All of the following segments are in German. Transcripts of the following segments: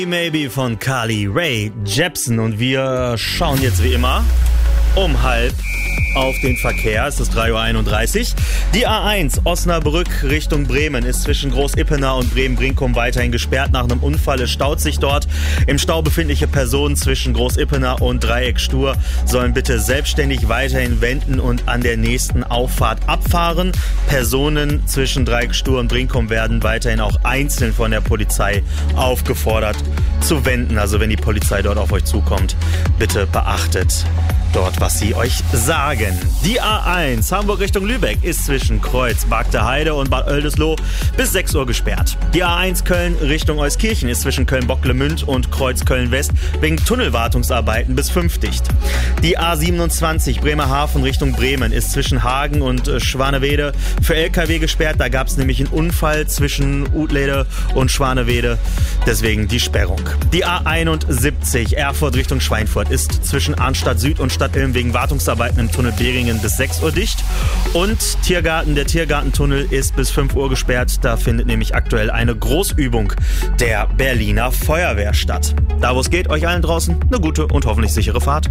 Maybe von Carly Rae Jepsen und wir schauen jetzt wie immer um 12:30 auf den Verkehr. Es ist 3:31 Uhr. Die A1 Osnabrück Richtung Bremen ist zwischen Groß-Ippenau und Bremen-Brinkum weiterhin gesperrt nach einem Unfall. Es staut sich dort. Im Stau befindliche Personen zwischen Groß-Ippenau und Dreieck Stur sollen bitte selbstständig weiterhin wenden und an der nächsten Auffahrt abfahren. Personen zwischen Dreieck Stur und Brinkum werden weiterhin auch einzeln von der Polizei aufgefordert zu wenden. Also wenn die Polizei dort auf euch zukommt, bitte beachtet dort, was sie euch sagen. Die A1 Hamburg Richtung Lübeck ist zwischen Kreuz, Bagde Heide und Bad Oldesloe bis 6 Uhr gesperrt. Die A1 Köln Richtung Euskirchen ist zwischen Köln-Bocklemünd und Kreuz Köln-West wegen Tunnelwartungsarbeiten bis 5 dicht. Die A27 Bremerhaven Richtung Bremen ist zwischen Hagen und Schwanewede für LKW gesperrt. Da gab es nämlich einen Unfall zwischen Utlede und Schwanewede, deswegen die Sperrung. Die A71 Erfurt Richtung Schweinfurt ist zwischen Arnstadt Süd und Stadt Ilm wegen Wartungsarbeiten im Tunnel Beringen bis 6 Uhr dicht. Und der Tiergartentunnel ist bis 5 Uhr gesperrt. Da findet nämlich aktuell eine Großübung der Berliner Feuerwehr statt. Da wo es geht, euch allen draußen eine gute und hoffentlich sichere Fahrt.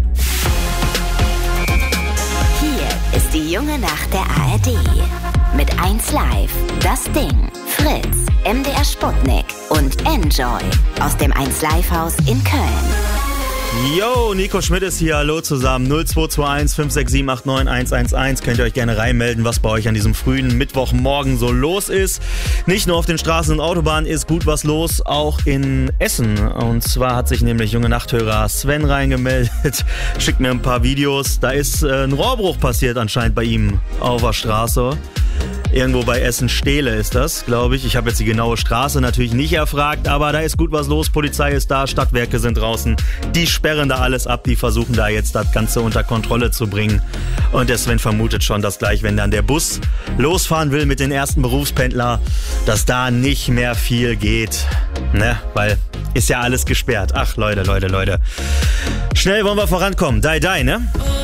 Hier ist die junge Nacht der ARD. Mit 1Live, Das Ding, Fritz, MDR Sputnik und Enjoy aus dem 1Live-Haus in Köln. Yo, Nico Schmidt ist hier, hallo zusammen, 0221 567 89 111, könnt ihr euch gerne reinmelden, was bei euch an diesem frühen Mittwochmorgen so los ist. Nicht nur auf den Straßen und Autobahnen ist gut was los, auch in Essen. Und zwar hat sich nämlich junge Nachthörer Sven reingemeldet, schickt mir ein paar Videos, da ist ein Rohrbruch passiert anscheinend bei ihm auf der Straße. Irgendwo bei Essen-Stehle ist das, glaube ich. Ich habe jetzt die genaue Straße natürlich nicht erfragt, aber da ist gut was los. Polizei ist da, Stadtwerke sind draußen. Die sperren da alles ab, die versuchen da jetzt das Ganze unter Kontrolle zu bringen. Und der Sven vermutet schon, dass gleich, wenn dann der Bus losfahren will mit den ersten Berufspendler, dass da nicht mehr viel geht. Ne? Weil ist ja alles gesperrt. Ach, Leute. Schnell wollen wir vorankommen. Ne?